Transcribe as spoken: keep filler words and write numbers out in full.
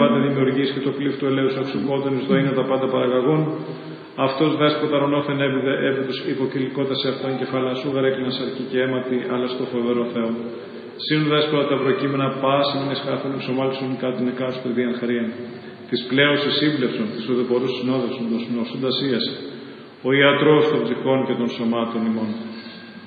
πάντα δημιουργείς και το κλίφ του ελέους αξουκόντων εις δοήν τα πάντα παραγαγών. Αυτός δέσποτα ρονόφεν έβηδε έβηδους υποκυλικότα σε αυτόν κεφαλά σου γαρέκλεινα σαρκή και αίματι, αλλά στο φοβερό Θεό. Σύνου δέσποτα τα προκείμενα πάση μήνες χάθουν εξομάλισον κάτω νεκάς του δίαν χαρίαν. Της πλέον σύμπλευσον, της ουδεπορούς συνόδευσον, των συνοσούντας ίαση. Ο ιατρός των ψυχών και των σωμάτων ημών.